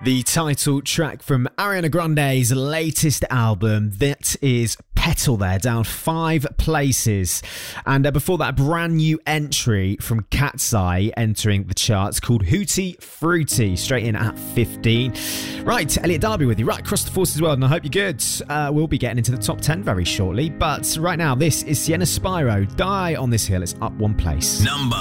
The title track from Ariana Grande's latest album, that is Petal there, down 5 places. And before that, a brand new entry from Cat's Eye entering the charts called Hootie Fruity, straight in at 15. Right, Elliot Darby with you, right across the Forces world, and I hope you're good. We'll be getting into the top 10 very shortly, but right now, this is Sienna Spyro, Die on This Hill. It's up 1 place. Number